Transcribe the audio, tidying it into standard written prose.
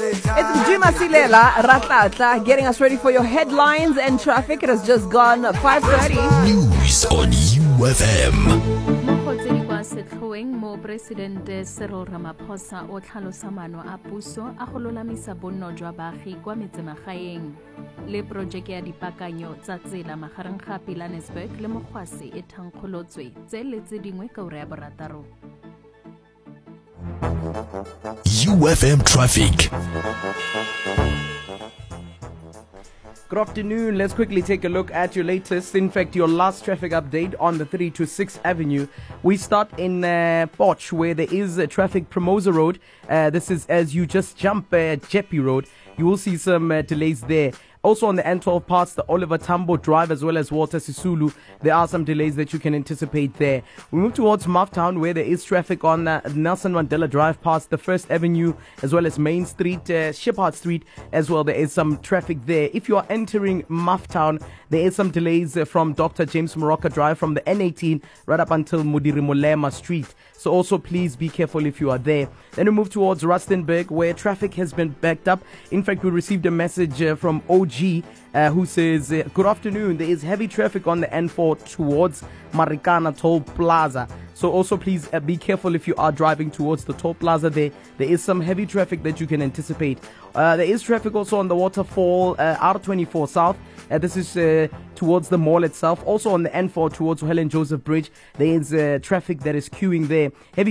It's Juma Silela Ratata getting us ready for your headlines and traffic. It has just gone 5:30. News on UFM. Setlhoeng mo Presidente Cyril Ramaphosa o tlhalosa maano a puso a go lolamisa bonno jwa baagi kwa metsemagaeng le projeke ya dipaakanyo tsa tsela magareng ga Pilanesberg le Mogwasi e thankgolotswe tse le tse dingwe ka ura ya borataro. UFM Traffic. Good afternoon. Let's quickly take a look at your latest, in fact, your last traffic update on the 3 to 6 Avenue. We start in Poch, where there is a traffic Promosa Road. This is as you just jump Jeppy Road. You will see some delays there. Also on the N12 past the Oliver Tambo Drive as well as Walter Sisulu, there are some delays that you can anticipate there. We move towards Mufftown, where there is traffic on Nelson Mandela Drive past the First Avenue as well as Main Street, Shiphart Street as well. There is some traffic there. If you are entering Mufftown, there is some delays from Dr. James Moroka Drive from the N18 right up until Mudiri Mulema Street. So also please be careful if you are there. Then we move towards Rustenburg, where traffic has been backed up. In fact, we received a message from OG who says, good afternoon, there is heavy traffic on the N4 towards Marikana Toll Plaza. So also please be careful if you are driving towards the Toll Plaza there. There is some heavy traffic that you can anticipate. There is traffic also on the Waterfall R24 South. This is towards the mall itself. Also on the N4 towards Helen Joseph Bridge, there is traffic that is queuing there. Heavy